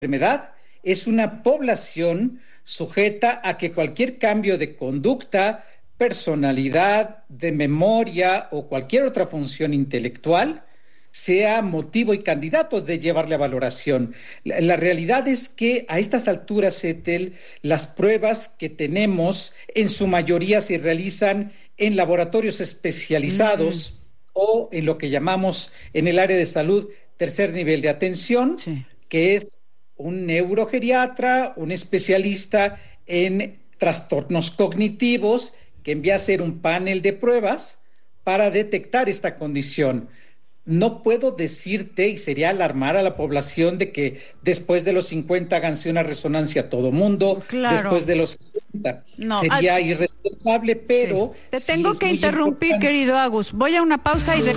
enfermedad es una población sujeta a que cualquier cambio de conducta, personalidad, de memoria o cualquier otra función intelectual sea motivo y candidato de llevarle a valoración. La realidad es que a estas alturas, Ethel, las pruebas que tenemos en su mayoría se realizan en laboratorios especializados o en lo que llamamos en el área de salud tercer nivel de atención, que es un neurogeriatra, un especialista en trastornos cognitivos, que envía a hacer un panel de pruebas para detectar esta condición. No puedo decirte, y sería alarmar a la población, de que después de los 50 háganse una resonancia a todo mundo, después de los 60. Sería irresponsable, pero... Te tengo que interrumpir, querido Agus. Voy a una pausa y...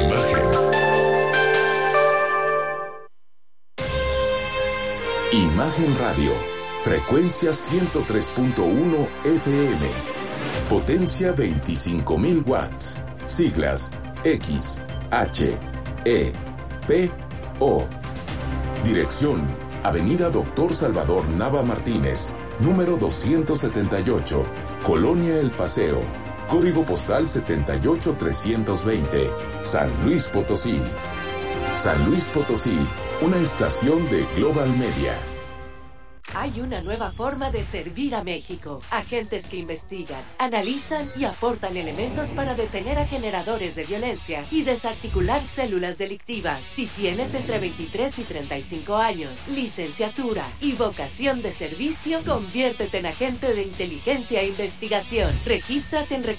Imagen Radio, frecuencia 103.1 FM, potencia 25,000 watts, siglas X, H, E, P, O. Dirección, Avenida Doctor Salvador Nava Martínez, número 278, Colonia El Paseo, código postal 78320, San Luis Potosí. San Luis Potosí, una estación de Global Media. Hay una nueva forma de servir a México. Agentes que investigan, analizan y aportan elementos para detener a generadores de violencia y desarticular células delictivas. Si tienes entre 23 y 35 años, licenciatura y vocación de servicio, conviértete en agente de inteligencia e investigación. Regístrate en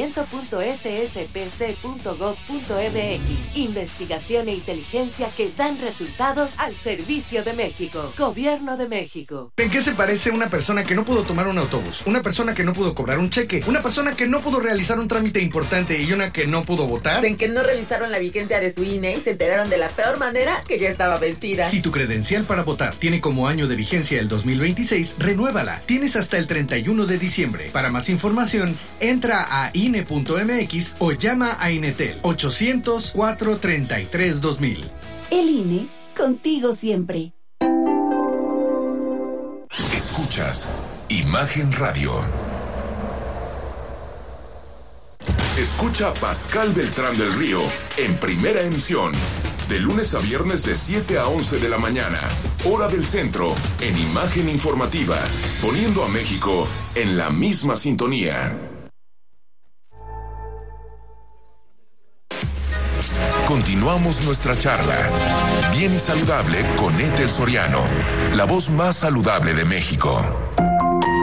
reclutamiento.sspc.gov.mx. Investigación e inteligencia que dan resultados al servicio de México. Gobierno de México. ¿En qué se parece una persona que no pudo tomar un autobús? Una persona que no pudo cobrar un cheque, una persona que no pudo realizar un trámite importante y una que no pudo votar. En que no revisaron la vigencia de su INE y se enteraron de la peor manera que ya estaba vencida. Si tu credencial para votar tiene como año de vigencia el 2026, renuévala. Tienes hasta el 31 de diciembre. Para más información, entra a INE.mx o llama a Inetel 800-433-2000. El INE, contigo siempre. Escuchas Imagen Radio. Escucha a Pascal Beltrán del Río en Primera Emisión, de lunes a viernes de 7 a 11 de la mañana, hora del centro, en Imagen Informativa, poniendo a México en la misma sintonía. Continuamos nuestra charla, bien y saludable, con Ethel Soriano, la voz más saludable de México.